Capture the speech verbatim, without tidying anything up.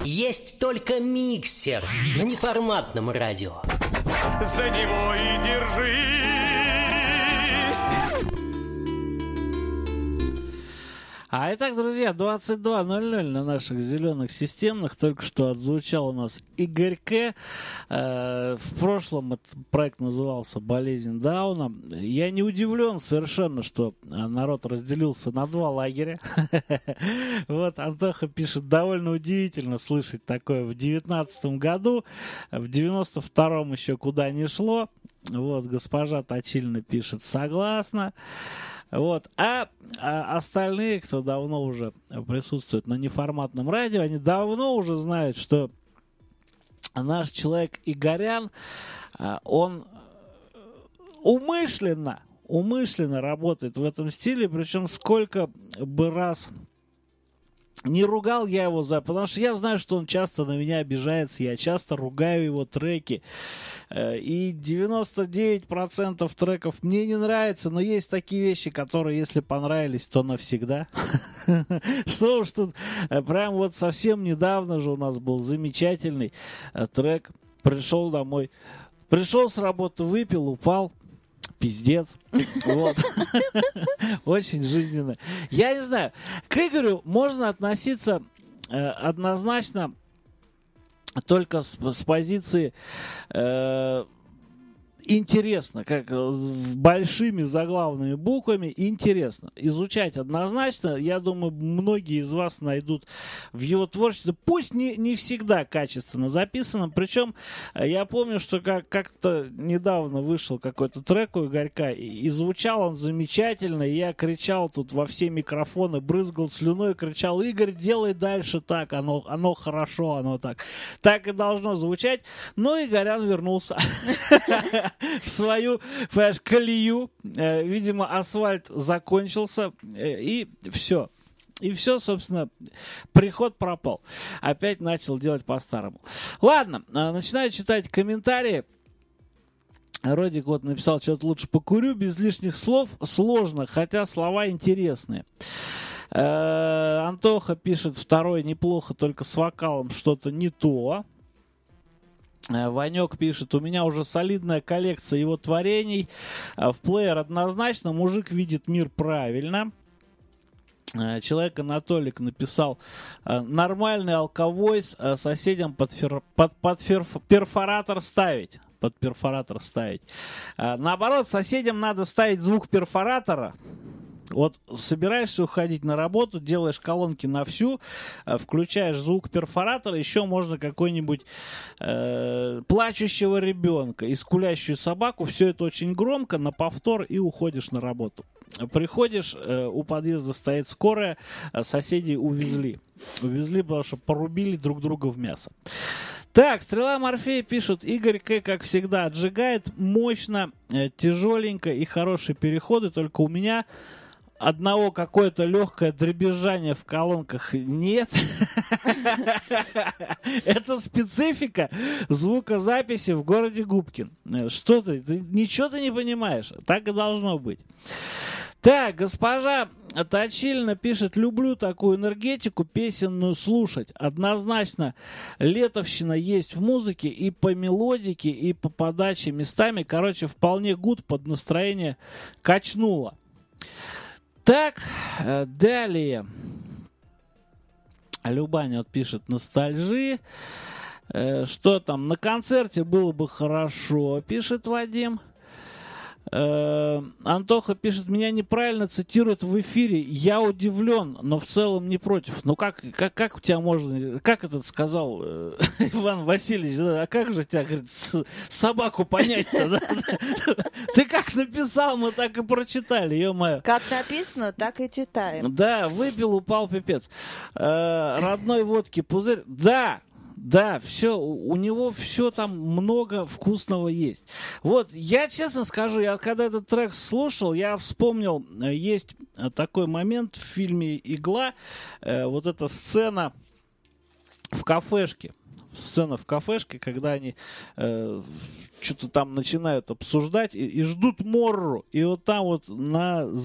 Есть только миксер на неформатном радио. За него и держись. А итак, друзья, двадцать два ноль ноль на наших зеленых системных. Только что отзвучал у нас Игорьке. Э, в прошлом этот проект назывался «Болезнь Дауна». Я не удивлен совершенно, что народ разделился на два лагеря. Вот Антоха пишет: довольно удивительно слышать такое в девятнадцатом году. В девяносто втором еще куда ни шло. Вот госпожа Точильна пишет: согласна. Вот. А, а остальные, кто давно уже присутствует на неформатном радио, они давно уже знают, что наш человек Игорян, он умышленно, умышленно работает в этом стиле, причем сколько бы раз не ругал я его за... Потому что я знаю, что он часто на меня обижается, я часто ругаю его треки. И девяносто девять процентов треков мне не нравятся, но есть такие вещи, которые, если понравились, то навсегда. Что уж тут, прям вот совсем недавно же у нас был замечательный трек. Пришел домой, пришел с работы, выпил, упал. Пиздец. Вот. Очень жизненно. Я не знаю, к Игорю можно относиться э, однозначно только с, с позиции э, интересно, как с большими заглавными буквами, интересно. Изучать однозначно, я думаю, многие из вас найдут в его творчестве, пусть не, не всегда качественно записано, причем я помню, что как, как-то недавно вышел какой-то трек у Игорька, и, и звучал он замечательно, и я кричал тут во все микрофоны, брызгал слюной, кричал: Игорь, делай дальше так, оно, оно хорошо, оно так. Так и должно звучать, но Игорян вернулся в свою, понимаешь, колею. Э, видимо, асфальт закончился, э, и все. И все, собственно, приход пропал. Опять начал делать по-старому. Ладно, э, начинаю читать комментарии. Родик вот написал: что-то лучше покурю, без лишних слов. Сложно, хотя слова интересные. Э, Антоха пишет: второй неплохо, только с вокалом что-то не то. Ванек пишет: у меня уже солидная коллекция его творений. В плеер однозначно, мужик видит мир правильно. Человек Анатолик написал: нормальный алковойс соседям под, фер... под, под фер... перфоратор ставить. Под перфоратор ставить. Наоборот, соседям надо ставить звук перфоратора. Вот собираешься уходить на работу, делаешь колонки на всю, включаешь звук перфоратора, еще можно какой-нибудь э, плачущего ребенка и скулящую собаку. Все это очень громко, на повтор, и уходишь на работу. Приходишь, э, у подъезда стоит скорая, соседей увезли. Увезли, потому что порубили друг друга в мясо. Так, Стрела Морфея пишут: Игорь К, как всегда, отжигает мощно, э, тяжеленько и хорошие переходы, только у меня одного какое-то легкое дребезжание в колонках нет. Это специфика звукозаписи в городе Губкин. Что ты? Ты ничего ты не понимаешь. Так и должно быть. Так, госпожа Точильна пишет: люблю такую энергетику песенную слушать. Однозначно летовщина есть в музыке и по мелодике, и по подаче местами. Короче, вполне гуд, под настроение качнуло. Так, далее. Любаня вот пишет: ностальжи. Что там? На концерте было бы хорошо, пишет Вадим. Антоха пишет: меня неправильно цитируют в эфире. Я удивлен, но в целом не против. Ну как, как, как у тебя можно... Как этот сказал э, Иван Васильевич? Да, а как же тебя, говорит, с, собаку понять-то? Да? Ты как написал, мы так и прочитали, ё-моё. Как написано, так и читаем. Да, выпил, упал, пипец. Э, родной водки пузырь. Да! Да, все, у него все там много вкусного есть. Вот, я честно скажу, я когда этот трек слушал, я вспомнил, есть такой момент в фильме «Игла», э, вот эта сцена в кафешке. Сцена в кафешке, когда они э, что-то там начинают обсуждать и, и ждут Морру. И вот там вот на